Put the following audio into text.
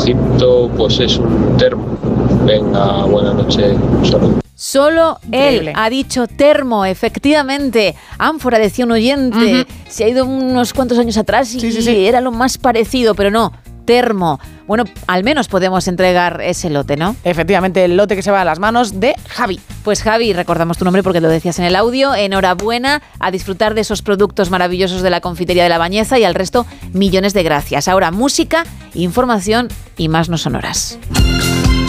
Egipto pues es un termo. Venga, buenas noches, un saludo. Solo Increíble. él ha dicho termo, efectivamente. Ánfora, decía un oyente. Se ha ido unos cuantos años atrás y Sí. era lo más parecido, pero no, termo. Bueno, al menos podemos entregar ese lote, ¿no? Efectivamente, el lote que se va a las manos de Javi. Pues Javi, recordamos tu nombre porque lo decías en el audio. Enhorabuena, a disfrutar de esos productos maravillosos de la confitería de La Bañeza y al resto, millones de gracias. Ahora, música, información y más no sonoras.